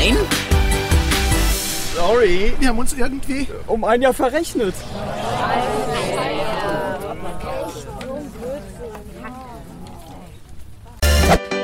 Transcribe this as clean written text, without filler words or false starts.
Sorry, wir haben uns irgendwie um ein Jahr verrechnet.